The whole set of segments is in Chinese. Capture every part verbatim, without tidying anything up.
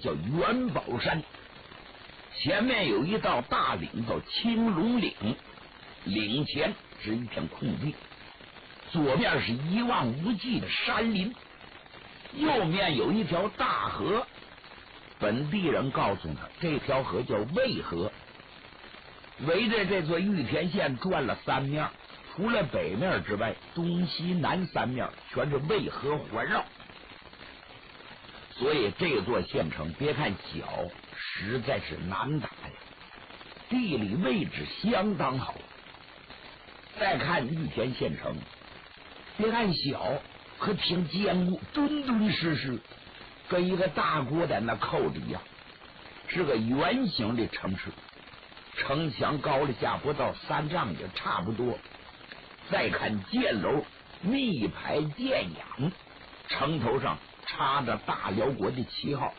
叫元宝山，前面有一道大岭叫青龙岭，岭前是一片空地，左边是一望无际的山林，右面有一条大河。本地人告诉他，这条河叫渭河。围着这座玉田县转了三面，除了北面之外，东西南三面全是渭河环绕。所以这座县城别看小，实在是难打呀，地理位置相当好。再看玉田县城，别看小，可挺坚固，敦敦实实，跟一个大锅在那扣着一样，是个圆形的城市。城墙高了下不到三丈也差不多。再看箭楼密排建养，城头上插着大辽国的旗号。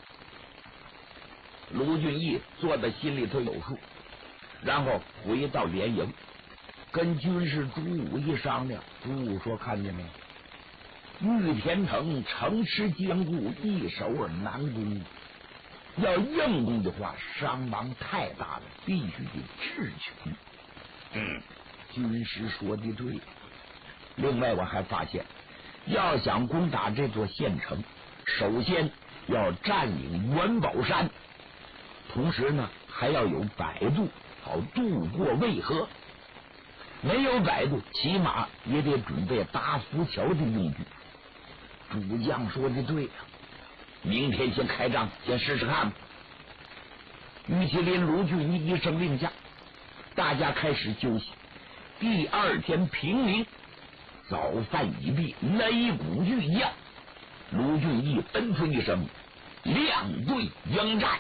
卢俊义做的心里头有数，然后回到连营，跟军师朱武一商量。朱武说：“看见没？玉田城城池坚固，易守而难攻。要硬攻的话，伤亡太大了，必须得智取。”嗯，军师说的对。另外，我还发现，要想攻打这座县城，首先要占领元宝山，同时呢，还要有摆渡，好渡过渭河。没有摆渡，起码也得准备搭浮桥的用具。主将说的对呀、啊，明天先开仗，先试试看吧。于麒麟、卢俊义一声令下，大家开始休息。第二天平明，早饭已毕，擂鼓俱降。卢俊义吩咐一声：“亮队迎战！”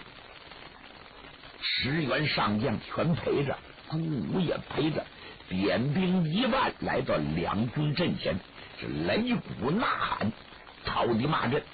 十员上将全陪着，鼓舞也陪着，点兵一万来到两军阵前，是擂鼓呐喊，讨敌骂阵。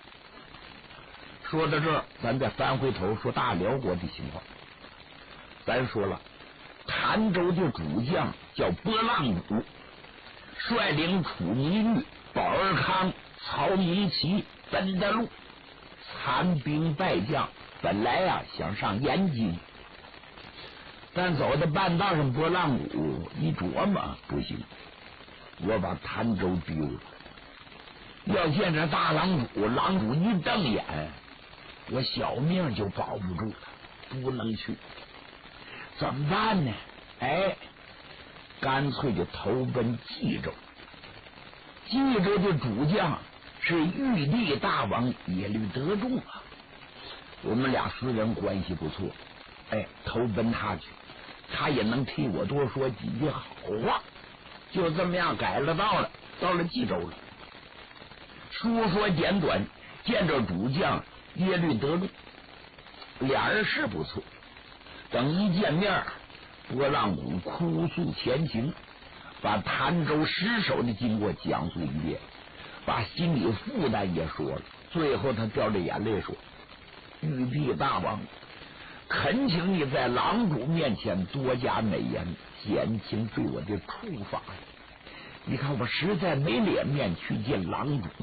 说到这儿，咱再翻回头说大辽国的情况。咱说了，潭州的主将叫波浪鼓，率领楚弥玉、保尔康、曹明奇、奔德禄残兵败将，本来啊想上延津，但走到半道上，波浪鼓一琢磨，不行，我把潭州丢了。要见着大狼主，狼主一瞪眼，我小命就保不住了，不能去，怎么办呢？哎，干脆就投奔冀州。冀州的主将是玉帝大王耶律德重啊，我们俩私人关系不错，哎，投奔他去，他也能替我多说几句好话。就这么样改了道了，到了冀州了。书说简短，见着主将耶律德重，俩人是不错。等一见面，波浪鼓哭诉前情，把潭州失守的经过讲述一遍，把心里负担也说了。最后他掉着眼泪说：“玉帝大王，恳请你在狼主面前多加美言，减轻对我的处罚。你看我实在没脸面去见狼主。”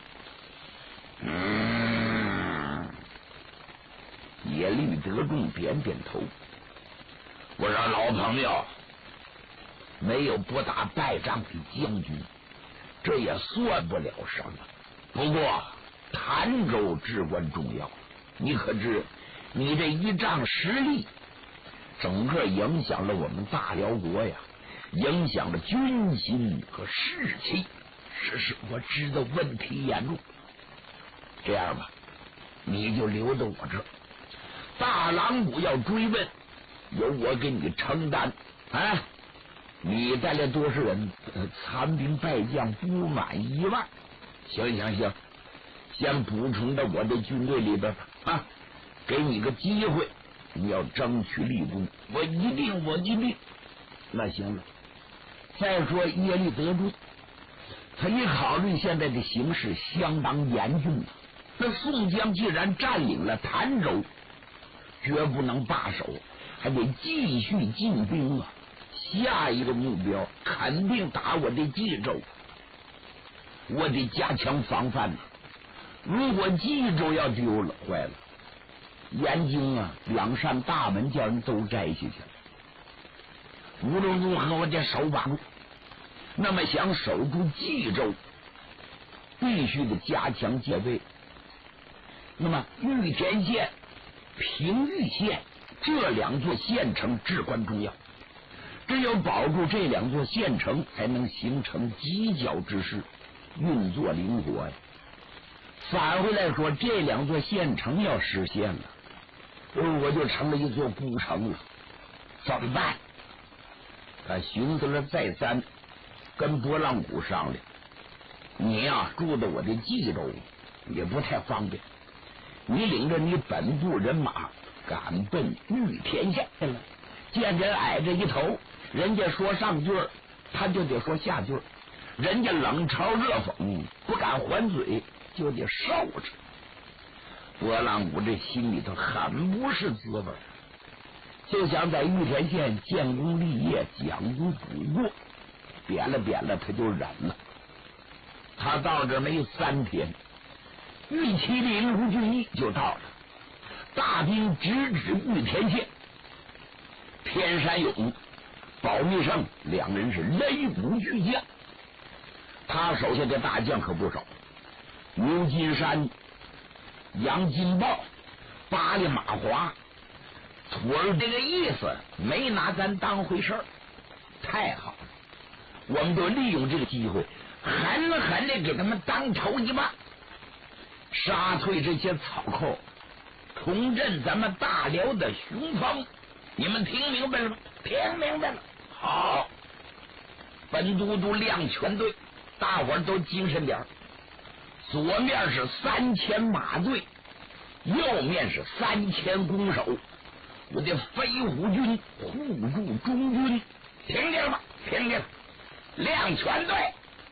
嗯，耶律德重点点头。我说老朋友，没有不打败仗的将军，这也算不了什么。不过潭州至关重要，你可知你这一仗实力，整个影响了我们大辽国呀，影响了军心和士气。是是，我知道问题严重。这样吧，你就留到我这儿，大狼主要追问，由我给你承担。哎，你带来多少人？呃、残兵败将不满一万。行行行，先补充到我的军队里边啊，给你个机会，你要争取立功，我一定，我一定。那行了。再说耶律德重，他一考虑现在的形势相当严峻，那宋江既然占领了潭州，绝不能罢手，还得继续进兵啊！下一个目标肯定打我的冀州，我得加强防范。 如果冀州要丢了，坏了，燕京啊，两扇大门叫人都摘下去了。无论如何，我得守把住。那么想守住冀州，必须得加强戒备。那么玉田县、平玉县这两座县城至关重要，只有保住这两座县城，才能形成犄角之势，运作灵活呀。反回来说，这两座县城要实现了，我就成了一座孤城了，怎么办？他寻思了再三，跟拨浪鼓商量：“你呀、啊，住在我的冀州也不太方便，你领着你本部人马赶奔玉田县去了。见人矮着一头，人家说上句儿，他就得说下句儿；人家冷嘲热讽，不敢还嘴，就得受着。”拨浪鼓这心里头很不是滋味，就想在玉田县建功立业、讲功补过，扁了扁了，他就忍了。他到这没三天，玉麒麟卢俊义就到了，大兵直指玉田县。天山勇、保密胜两人是擂鼓巨将，他手下的大将可不少，牛金山、杨金豹、巴里马华，徒儿这个意思没拿咱当回事儿，太好了，我们就利用这个机会，狠狠的给他们当头一棒，杀退这些草寇，重振咱们大辽的雄风。你们听明白了吗？听明白了。好，本都督亮全队，大伙儿都精神点儿。左面是三千马队，右面是三千弓手，我的飞虎军护住中军，听见了吗？听见了。亮全队，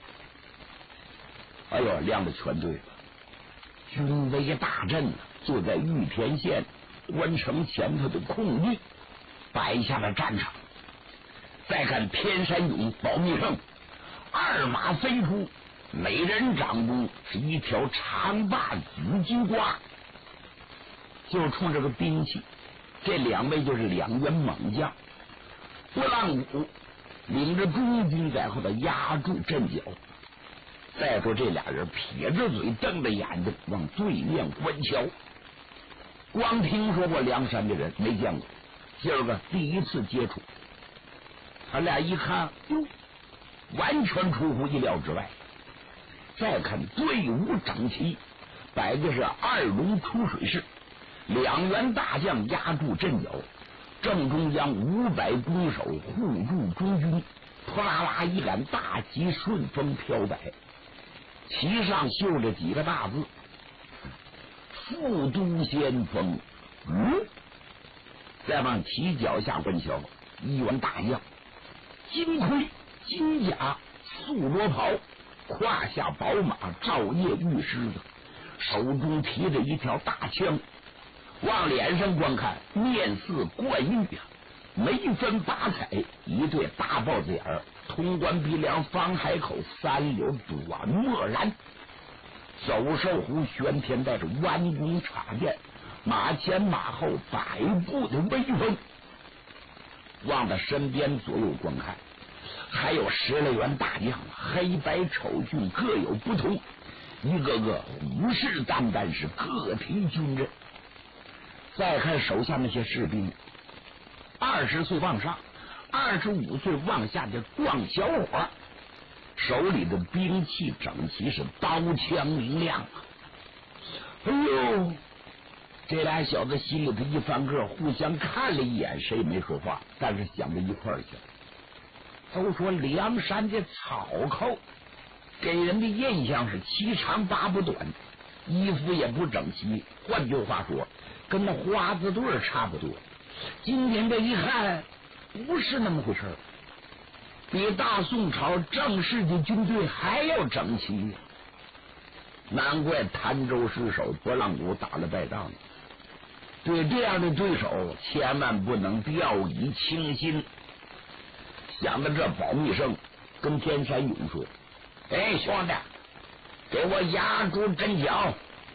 哎呦，亮的全队了。军威大振，就在玉田县关城前头的空地摆下了战场。再看天山勇、保密胜二马飞出，每人掌中是一条长把紫金瓜，就冲这个兵器，这两位就是两员猛将。拨浪鼓领着中军在后头压住阵脚。再说这俩人撇着嘴瞪着眼睛往对面观瞧，光听说过梁山的人没见过，今儿个第一次接触。他俩一看，哟，完全出乎意料之外。再看队伍整齐，摆的是二龙出水式，两员大将压住阵脚，正中央五百弓手护住中军，扑啦啦一杆大旗顺风飘摆，旗上绣着几个大字：副都先锋。嗯，再往旗脚下观瞧，一员大将，金盔金甲素罗袍，胯下宝马照夜玉狮子，手中提着一条大枪，往脸上观看，面似冠玉啊，眉分八彩，一对大豹子眼儿，潼关鼻梁，方海口，三绺短墨髯，走兽胡玄天，带着弯弓插箭，马前马后百步的威风。往他身边左右观看，还有十来员大将，黑白丑俊各有不同，一个个虎视眈眈，是各提军刃。再看手下那些士兵，二十岁往上，二十五岁往下的壮小伙，手里的兵器整齐，是刀枪明亮啊！哎呦，这俩小子心里头一翻个，互相看了一眼，谁也没说话，但是想到一块儿去了。都说梁山的草寇给人的印象是七长八不短，衣服也不整齐，换句话说，跟那花子队差不多。今天这一看，不是那么回事，比大宋朝正式的军队还要整齐。难怪潭州失守，拨浪鼓打了败仗。对这样的对手，千万不能掉以轻心。想到这，保密胜跟天山勇说：“哎，兄弟，给我压住阵脚，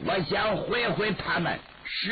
我先会会他们